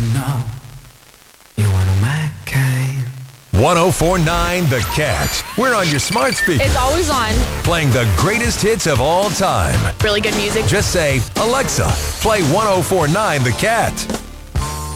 know you're one of my kind. 1049 The Cat. We're on your smart speaker. It's always on. Playing the greatest hits of all time. Really good music. Just say, Alexa, play 1049 The Cat.